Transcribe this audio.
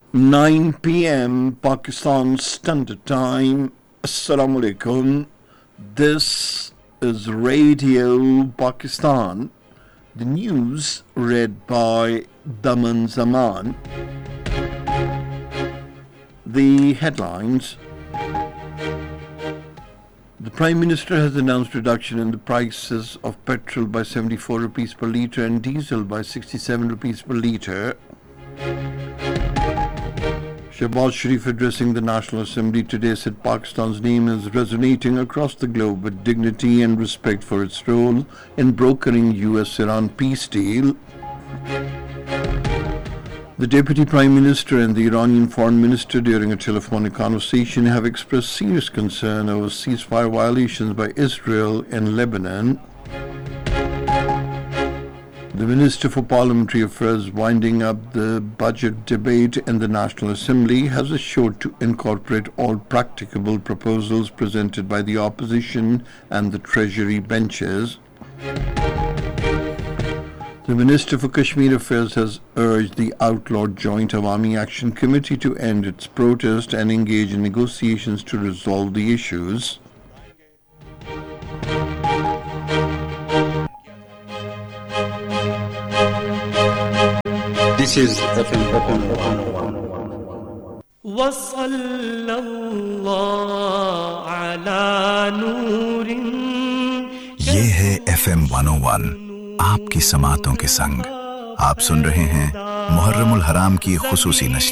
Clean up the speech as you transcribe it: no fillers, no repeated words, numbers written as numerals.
9 p.m. Pakistan Standard Time. Assalamu alaikum. This is Radio Pakistan. The news read by Daman Zaman. The headlines. The Prime Minister has announced reduction in the prices of petrol by 74 rupees per litre and diesel by 67 rupees per litre. Shehbaz Sharif addressing the National Assembly today said Pakistan's name is resonating across the globe with dignity and respect for its role in brokering US-Iran peace deal. The Deputy Prime Minister and the Iranian Foreign Minister during a telephonic conversation have expressed serious concern over ceasefire violations by Israel and Lebanon. The Minister for Parliamentary Affairs, winding up the budget debate in the National Assembly, has assured to incorporate all practicable proposals presented by the opposition and the Treasury benches. The Minister for Kashmir Affairs has urged the outlawed Joint Awami Action Committee to end its protest and engage in negotiations to resolve the issues. This is FM. ये है FM 101 आपकी समातों के संग। आप सुन रहे हैं मुहर्रमुल हराम की खुसूसी नशर।